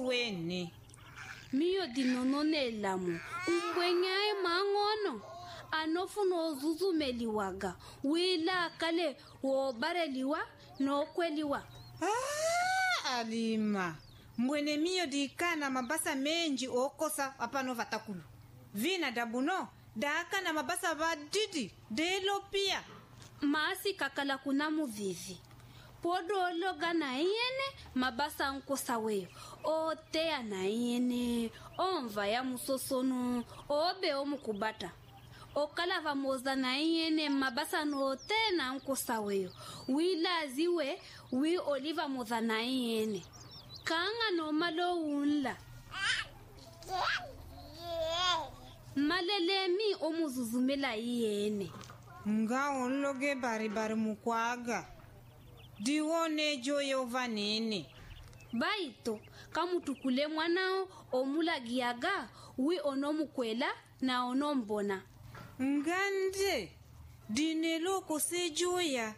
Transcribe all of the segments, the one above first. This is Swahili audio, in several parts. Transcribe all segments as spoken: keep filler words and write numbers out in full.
wene. Miyo dinononelamu umbwenyae mangono anofuno ozuzumeliwaga wila kale wobareliwa nokweliwa. Ah, Alima, mbwene miyo dikana mabasa menji okosa apano vatakulu. Vina dabuno daka na mabasa vadidi delo pia. Maasi kakala kuna muvivi podo ologa na yene mabasa nkosa weyo otea na yene onva ya musosonu obe omukubata okala vamoza na yene mabasa no tena nkosa weyo wila ziwe wi oliva moza na yene kanga no malo unla malelemi omuzuzumela yene Nga onloge bari bari mukwaga. Diwone joye ovanene. Baito, kamutukule mwanao omulagiaga wi onomukwela na onombona. Ngande, dinelo kose joya.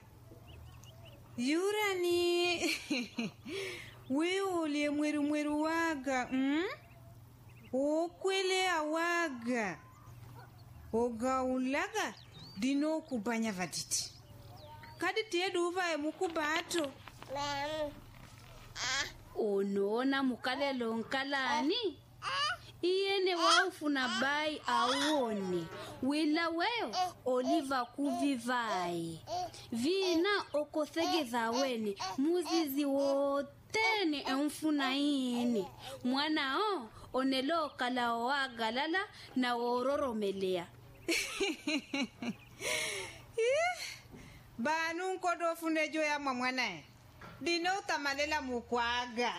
Yurani, we ole mweru mweru waga, hmm? Okwele awaga. Oga ulaga. Dino kubanya vaditi. Kadi tiedu uva mukubato. Onona mukalelo nkalani? Iyene waufuna bai awone. Wila weyo oliva kuvivai. Vina okosegeza wene muzizi wotene enfuna iyene. Mwana o onelo kala oagalala na ororomelea. Banu nkodo funejo ya mamwana. Dino tamalela mukwaga.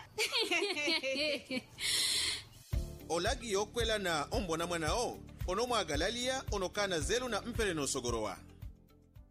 Olagi yokwela na ombona mwana o. Ono mwagalalia onokana zelu na mpere no sogorowa.